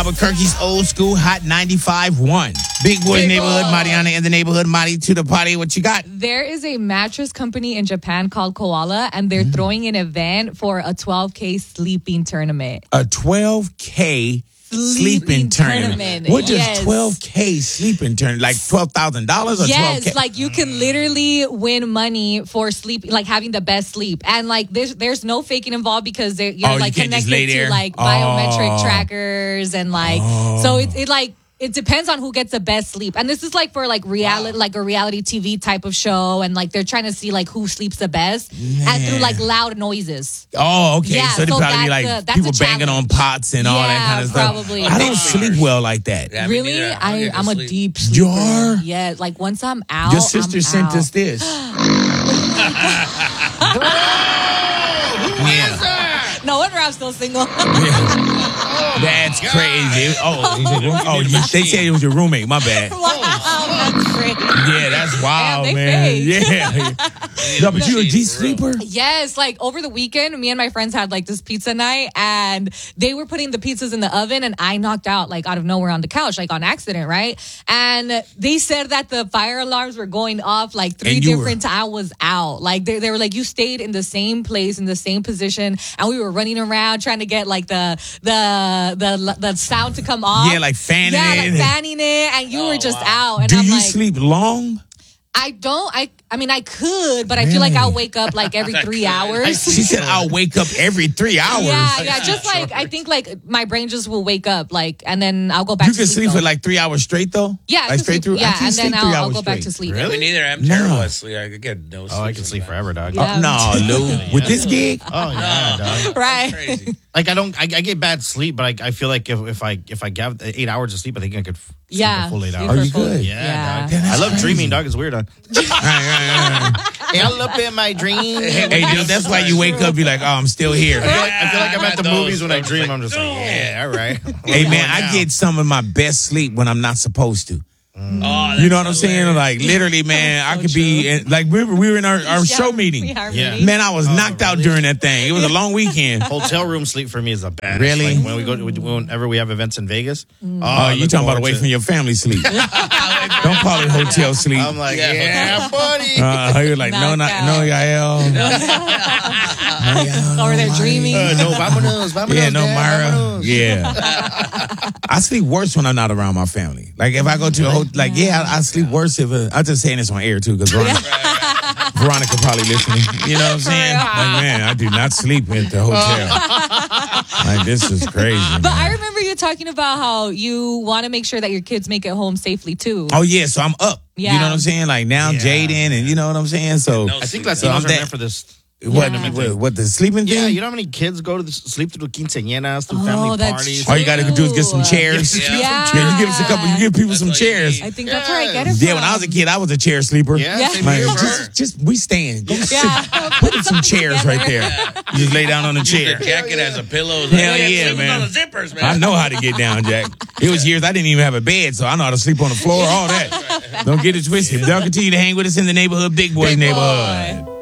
Albuquerque's old school hot 95.1. Big Boy Neighborhood, Mariana in the neighborhood, Mari to the party. What you got? There is a mattress company in Japan called Koala, and they're throwing an event for a 12K sleeping tournament. A 12K sleeping tournament. What does 12K sleeping tournament? Like $12,000 or yes, 12K? like you can literally win money for sleep, like having the best sleep, and like there's no faking involved because you're like connected to like biometric trackers and like so it like. It depends on who gets the best sleep. And this is like for like reality, like a reality TV type of show. And like they're trying to see like who sleeps the best and through like loud noises. Oh, okay. Yeah, so they probably be like people banging on pots and all that kind of stuff. Probably. I don't sleep well like that. Yeah, really? I'm a deep sleeper. You are? Yeah, like once I'm out, your sister sent us this. No wonder I'm still single. That's crazy. They said it was your roommate. My bad. Wow, that's crazy. Yeah, that's wild, man. Yeah. No, but you a deep sleeper? Yes, like over the weekend, me and my friends had like this pizza night, and they were putting the pizzas in the oven, and I knocked out like out of nowhere on the couch, like on accident, right? And they said that the fire alarms were going off like 3 different times. I was out. Like they were like, you stayed in the same place in the same position, and we were running around trying to get like the sound to come off. Yeah, like fanning it. Yeah, like fanning it, and you were just out. And Do I'm you like, sleep long? I don't. I mean, I could, but I feel like I'll wake up like every 3 hours. She said I'll wake up every 3 hours. Yeah. Just like, I think like my brain just will wake up, like, and then I'll go back to sleep. You can sleep for like 3 hours straight, though? Yeah. Like straight through? Yeah, and then I'll go back to sleep. Really? Me neither. I'm terrible at sleep. I get no sleep. Oh, I can sleep forever, dog. Yeah. No, Lou. With this gig? Oh, yeah, dog. Right. Crazy. Like, I get bad sleep, but I feel like if I get 8 hours of sleep, I think I could sleep a full 8 hours. Are you good? Yeah, dog. I love dreaming, dog. It's weird, dog. All up in my dream. Hey, dude, that's why you wake up, you're like, oh, I'm still here. I feel like I'm at the movies when I dream. I'm just like, yeah, all right. Hey, man, I get some of my best sleep when I'm not supposed to. You know what I'm saying? Like, literally, man, I could be, like, we were in our show meeting. Man, I was knocked out during that thing. It was a long weekend. Hotel room sleep for me is a bad. Really? Like whenever we have events in Vegas. Oh, you talking about away from your family sleep. Don't call it hotel sleep. I'm like, yeah, buddy. You're like, no, Yael. Or they're dreaming. No, vámonos. Yeah, no, Myra. Yeah. I sleep worse when I'm not around my family. Like, if I go to a hotel, like, I sleep worse if I'm just saying this on air, too, because Veronica probably listening. You know what I'm saying? Like, man, I do not sleep at the hotel. Like, this is crazy. But I remember you talking about how you want to make sure that your kids make it home safely, too. Oh, yeah, so I'm up. Yeah. You know what I'm saying? Like, now Jaden, and you know what I'm saying? So I think Latinos are meant for this. What the sleeping thing? Yeah, you know how many kids go to sleep through quinceañeras, through family parties? All you got to do is get some chairs. Yeah. You give us a couple. You give people some chairs. I think that's where I get it from. Yeah, when I was a kid, I was a chair sleeper. Yeah. Like, just we stand. Go sit. Put some chairs right there. You just lay down on the chair. The jacket has a pillow. Hell yeah, man. On the zippers, man. I know how to get down, Jack. It was years I didn't even have a bed, so I know how to sleep on the floor. All that. Don't get it twisted. They'll continue to hang with us in the neighborhood, Big Boy neighborhood.